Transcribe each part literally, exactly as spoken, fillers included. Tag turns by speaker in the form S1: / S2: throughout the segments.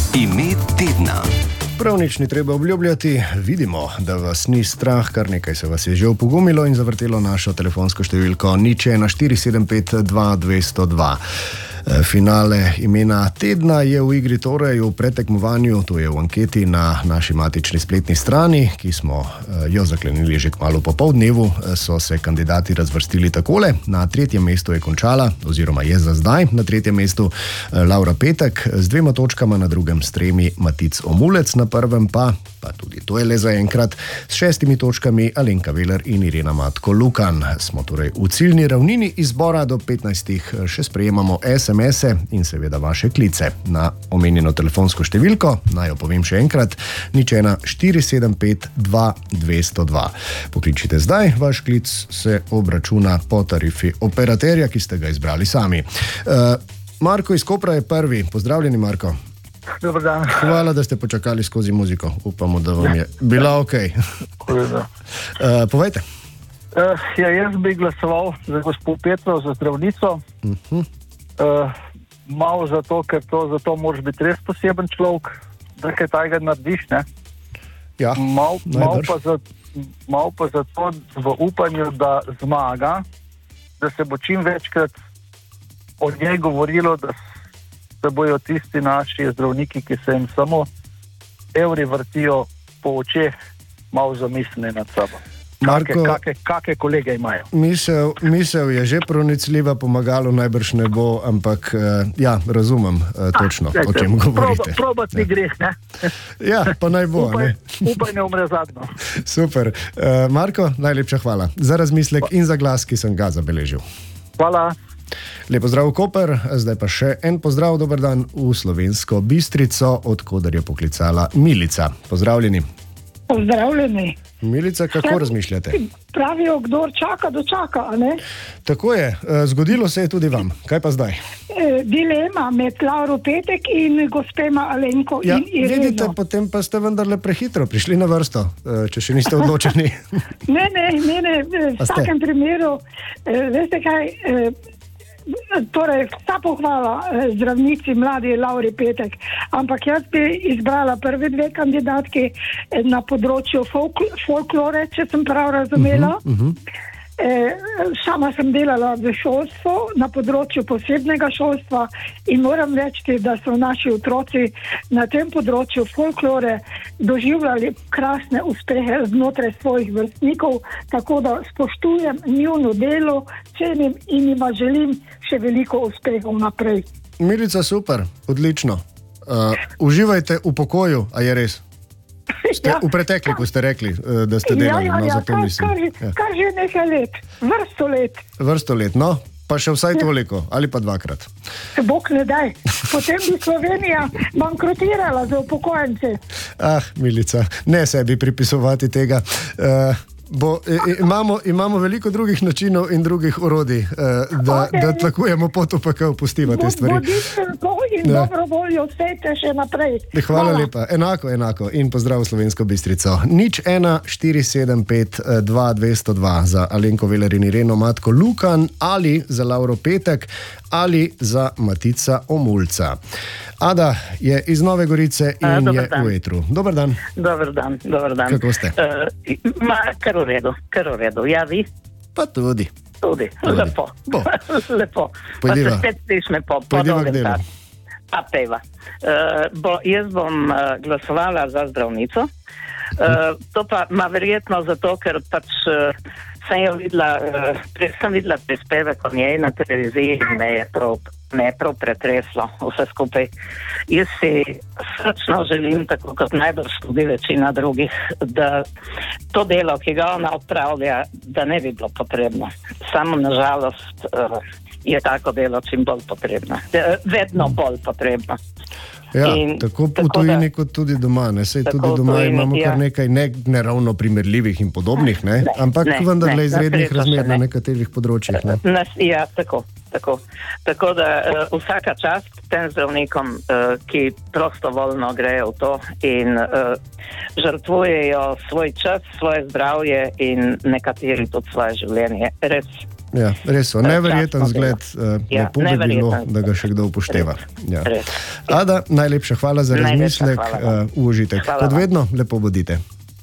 S1: Ime tedna.
S2: Prav nič ni treba obljubljati, vidimo, da vas ni strah, kar nekaj se vas je že opogumilo in zavrtelo našo telefonsko številko nič ena štiri sedem pet dva dve nula dva. Finale imena tedna je v igri, torej v pretekmovanju, to je v anketi na naši matični spletni strani, ki smo jo zaklenili že kmalu po poldnevu, so se kandidati razvrstili takole. Na tretjem mestu je končala, oziroma je za zdaj na tretjem mestu Laura Petek z dvema točkama, na drugem s tremi Matic Omulec, na prvem pa, pa tudi to je le za enkrat, s šestimi točkami Alenka Veler in Irena Matko Lukan. Smo torej v ciljni ravnini izbora, do petnajstih še sprejemamo es em ese in seveda vaše klice na omenjeno telefonsko številko. Naj jo povem še enkrat, nič ena štiri sedem pet dva dve nula dva. Pokličite zdaj, vaš klic se obračuna po tarifi operaterja, ki ste ga izbrali sami. Uh, Marko iz Kopra je prvi. Pozdravljeni, Marko.
S3: Dobar dan.
S2: Hvala, da ste počakali skozi muziko. Upamo, da vam je bila ok. uh, povejte.
S3: Uh, ja, jaz bi glasoval za gospod Petro, za zdravnico.
S2: Uh-huh.
S3: Uh, malo zato, ker to, zato moraš biti res poseben človek, da kaj tajega narediš, ne?
S2: Ja,
S3: Mal, mal, pa za, mal pa zato v upanju, da zmaga, da se bo čim večkrat o njej govorilo, da se bojo tisti naši zdravniki, ki se jim samo evri vrtijo po očeh, malo zamisleni nad sabo.
S2: Marko,
S3: kake, kake kolege imajo.
S2: Misel, misel je že pronicljiva, pomagalo najbrž ne bo, ampak ja, razumem točno,
S3: A,
S2: o čem govorite.
S3: Probat ni greh, ne?
S2: Ja, pa naj bo,
S3: upaj,
S2: ne?
S3: Upaj ne umre zadnjo.
S2: Super. Uh, Marko, najlepša hvala za razmislek in za glas, ki sem ga zabeležil.
S3: Hvala.
S2: Lepo zdrav, Koper, zdaj pa še en pozdrav, dober dan v Slovensko Bistrico, odkoder je poklicala Milica. Pozdravljeni.
S4: Pozdravljeni.
S2: Milica, kako razmišljate?
S4: Pravijo, kdor čaka, dočaka, a ne?
S2: Tako je, zgodilo se je tudi vam. Kaj pa zdaj?
S4: E, dilema med Lauro Petek in gospema Alenko
S2: Ja,
S4: in Ireno.
S2: vidite, potem pa ste vendarle prehitro prišli na vrsto, če še niste odločeni.
S4: Ne, ne, ne, ne, v
S2: A ste?
S4: vsakem primeru, e, veste kaj, e, torej vsa pohvala e, zdravnici mladi Lauri Petek, ampak jaz bi izbrala prve dve kandidatki e, na področju folk, folklore, če sem prav razumela.
S2: Uh-huh, uh-huh.
S4: E, sama sem delala v šolstvu, na področju posebnega šolstva in moram reči, da so naši otroci na tem področju folklore doživljali krasne uspehe znotraj svojih vrstnikov, tako da spoštujem njuno delo, cenim in jima želim še veliko uspehov naprej.
S2: Milica, super, odlično. Uh, uživajte v pokoju, a je res? Ste,
S4: Ja.
S2: v pretekliku ste rekli, da ste delali,
S4: ja, ja,
S2: no,
S4: ja,
S2: zato
S4: kar,
S2: mislim.
S4: kar,
S2: Ja.
S4: kar že nekaj let, vrsto let.
S2: Vrsto let, no, pa še vsaj toliko, ali pa dvakrat.
S4: Bog ne daj. Potem bi Slovenija bankrotirala za upokojence.
S2: Ah, Milica, ne sebi pripisovati tega. Uh, bo, imamo, imamo veliko drugih načinov in drugih orodij, uh, da,
S4: Okej.
S2: da tlakujemo pot v pekel, pustiva te stvari.
S4: Bodite to in
S2: Ja.
S4: dobro voljo sejte še naprej.
S2: Hvala lepa, enako, enako in pozdrav v Slovensko Bistrico. nič ena štiri sedem pet dva dve nula dva za Alenko Veler in Ireno Matko Lukan, ali za Lauro Petek, ali za Matica Omulca. Ada je iz Nove Gorice in
S5: A, dober
S2: je
S5: dan.
S2: v etru. Dobar dan.
S5: Dobar dan, dobar dan.
S2: Kako ste?
S5: Uh, ma, kar v redu, kar v redu. Ja, vi?
S2: Pa tudi.
S5: Tudi.
S2: Tudi.
S5: Lepo.
S2: Bo.
S5: Lepo.
S2: Pojdiva.
S5: Pa se spet slišme po, po
S2: Pojdiva k
S5: dolgem
S2: delu.
S5: času. A peva. Uh, bo, jaz bom uh, glasovala za zdravnico. Uh, to pa ma verjetno zato, ker pač uh, sem jo videla, uh, pre, sem videla prispevek o njej na televiziji in me je prav, me je prav pretreslo vse skupaj. Jaz si srčno želim, tako kot najbrž tudi večina drugih, da to delo, ki ga ona opravlja, da ne bi bilo potrebno. Samo nažalost uh, je tako delo čim bolj potrebno. Uh, vedno bolj potrebno.
S2: Ja,
S5: In
S2: tako v
S5: tako
S2: tujini
S5: da-
S2: kot tudi doma. Ne? Sej
S5: Tako
S2: tudi
S5: v
S2: doma
S5: tujini,
S2: imamo kar
S5: ja.
S2: nekaj ne, ne ravno primerljivih in podobnih, ne?
S5: Ne,
S2: ampak
S5: ne,
S2: vendarle
S5: ne,
S2: izrednih
S5: na srečo
S2: razmer
S5: še
S2: na
S5: ne.
S2: nekaterih področjih. Ne?
S5: Nas, ja, tako, tako. Tako da uh, vsaka čast tem zdravnikom, uh, ki prostovoljno grejo v to in uh, žrtvujejo svoj čas, svoje zdravje in nekateri tudi svoje življenje. Res
S2: Ja, res so, neverjeten zgled,
S5: Ja,
S2: lepo bi bilo,
S5: neverjeten.
S2: da ga še kdo upošteva. Ja.
S5: Res.
S2: Ada, najlepša hvala za
S5: Najlepša
S2: razmislek,
S5: hvala vam.
S2: uh, užitek.
S5: Hvala
S2: Kot
S5: vam.
S2: vedno, lepo bodite.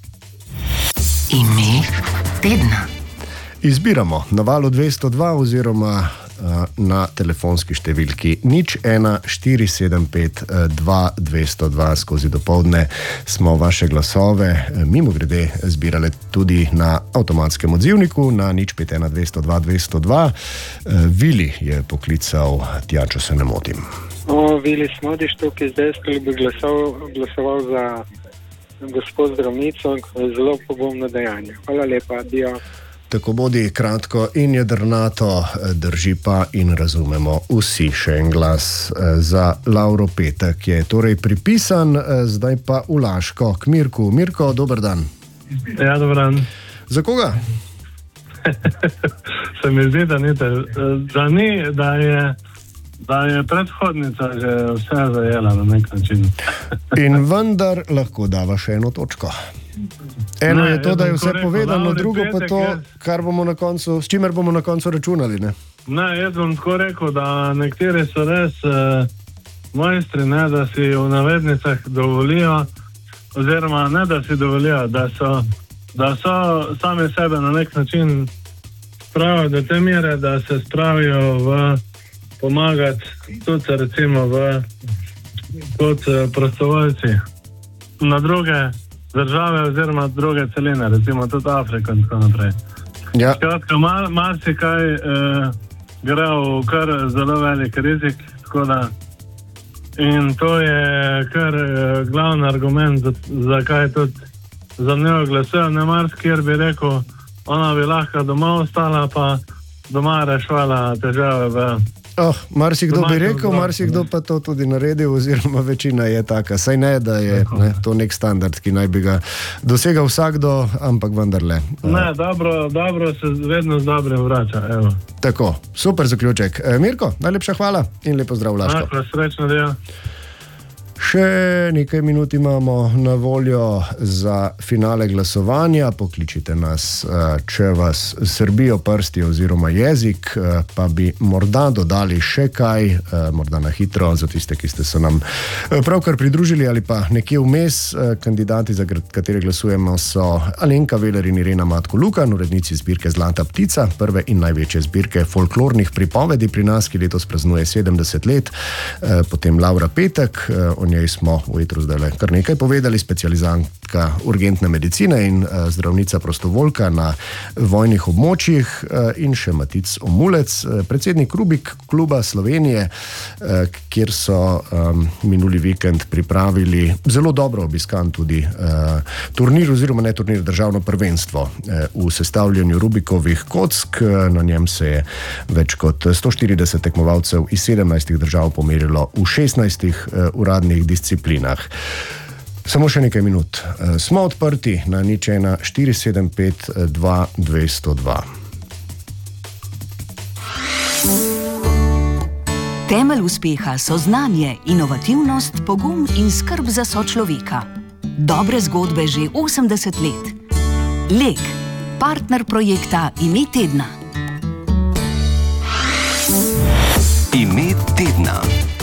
S1: Ime tedna.
S2: Izbiramo na valu dvesto dva oziroma uh, na telefonski številki nič ena štiri sedem pet dva dvesto dva skozi dopoldne smo vaše glasove eh, mimo grede zbirali tudi na avtomatskem odzivniku na nič pet ena dvesto dva dvesto dva. Uh, Vili je poklical tja, če se ne motim.
S6: O, Vili Smodiš tukaj zdaj, ki bi glasoval, glasoval za gospod zdravnico, zelo pogumno dejanje. Hvala lepa, dio.
S2: Tako bodi kratko in jedrnato, drži pa in razumemo vsi. Še en glas eh, za Lauro Petek je torej pripisan, eh, zdaj pa v Laško k Mirku. Mirko, dober dan.
S7: Ja, dober dan.
S2: Za koga?
S7: Se mi zdi, da, nite, da ni, da je, da je predhodnica že vse zajela na nek način.
S2: In vendar lahko dava še eno točko. Eno
S7: Ne,
S2: je to,
S7: jaz
S2: da je
S7: bom
S2: vse
S7: tako rekel,
S2: povedano,
S7: Lauri
S2: drugo pa
S7: Petek
S2: to,
S7: je-
S2: kar bomo na koncu, s čimer bomo na koncu računali. Ne?
S7: Ne, jaz bom tako rekel, da nekateri so res eh, mojstri, ne, da si v navednicah dovolijo, oziroma ne, da si dovolijo, da so, da so sami sebe na nek način spravijo do te mere, da se spravijo v pomagati tudi recimo v kot eh, prostovoljci na druge države oziroma druge celine, recimo tudi Afriko in tako naprej.
S2: Ja,
S7: Skratka, mar, marsikaj eh, gre v kar zelo velik rizik, tako da in to je kar eh, glavni argument, za- zakaj tudi za njo glasujem. Ne marsikjer bi rekel, ona bi lahko doma ostala, pa doma rešvala težave v
S2: oh, marsikdo bi
S7: Domačo
S2: rekel,
S7: zdravstvo,
S2: marsikdo
S7: ne.
S2: pa to tudi naredil, oziroma večina je taka. Saj ne, da je ne, to nek standard, ki naj bi ga dosegal vsakdo, ampak vendarle.
S7: Ne, dobro, dobro se vedno z dobrim vrača, evo.
S2: Tako, super zaključek. E, Mirko, najlepša hvala in lepo zdrav, Laško.
S7: Lahko, srečno delo.
S2: Še nekaj minut imamo na voljo za finale glasovanja. Pokličite nas, eh, če vas srbijo prsti oziroma jezik, eh, pa bi morda dodali še kaj, eh, morda na hitro, za tiste, ki ste se nam eh, pravkar pridružili ali pa nekje vmes. Eh, Kandidati, za gr- katere glasujemo, so Alenka Veler in Irena Matko Lukan, urednici zbirke Zlata ptica, prve in največje zbirke folklornih pripovedi pri nas, ki letos praznuje sedemdeset let. Eh, Potem Laura Petek, eh, o njej smo v etru zdaj kar nekaj povedali, specializantka urgentne medicine in uh, zdravnica prostovoljka na vojnih območjih, uh, in še Matic Omulec, uh, predsednik Rubik kluba Slovenije, uh, kjer so um, minuli vikend pripravili zelo dobro obiskan tudi uh, turnir oziroma ne turnir, državno prvenstvo uh, v sestavljanju Rubikovih kock. Uh, na njem se je več kot sto štirideset tekmovalcev iz sedemnajstih držav pomerilo v šestnajstih uh, uradnih disciplinah. Samo še nekaj minut. Uh, smo odprti na nič ena štiri sedem pet dva dvesto dva.
S1: Temelj uspeha so znanje, inovativnost, pogum in skrb za sočloveka. Dobre zgodbe že osemdeset let. Lek, partner projekta Ime tedna.
S8: Ime tedna.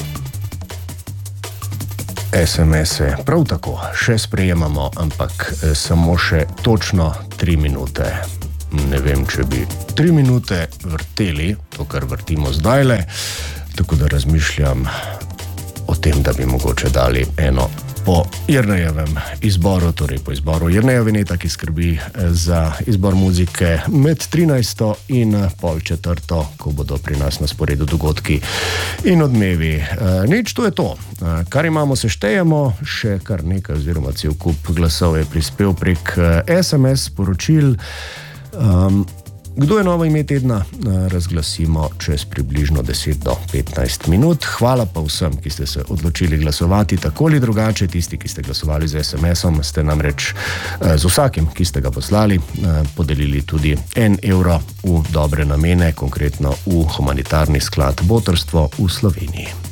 S2: es em es-e prav tako še sprejemamo, ampak eh, samo še točno tri minute. Ne vem, če bi tri minute vrteli to, kar vrtimo zdajle, tako da razmišljam o tem, da bi mogoče dali eno po Jernejevem izboru, torej po izboru Jerneja Veneta, ki skrbi za izbor muzike med trinajsto in pol četrto, ko bodo pri nas na sporedu dogodki in odmevi. E, nič, to je to. E, kar imamo, seštejemo, še kar nekaj oziroma cel kup glasov je prispel prek es em es sporočil. Um, Kdo je novo ime tedna, razglasimo čez približno deset do petnajst minut. Hvala pa vsem, ki ste se odločili glasovati tako ali drugače. Tisti, ki ste glasovali z es em esom, ste namreč z vsakim, ki ste ga poslali, podelili tudi en evro v dobre namene, konkretno v humanitarni sklad Botrstvo v Sloveniji.